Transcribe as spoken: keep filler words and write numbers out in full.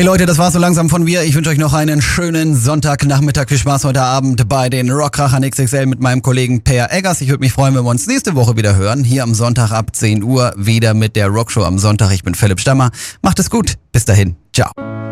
Hey Leute, das war's so langsam von mir. Ich wünsche euch noch einen schönen Sonntagnachmittag. Viel Spaß heute Abend bei den Rockkrachern X X L mit meinem Kollegen Per Eggers. Ich würde mich freuen, wenn wir uns nächste Woche wieder hören. Hier am Sonntag ab zehn Uhr wieder mit der Rockshow am Sonntag. Ich bin Philipp Stammer. Macht es gut. Bis dahin. Ciao.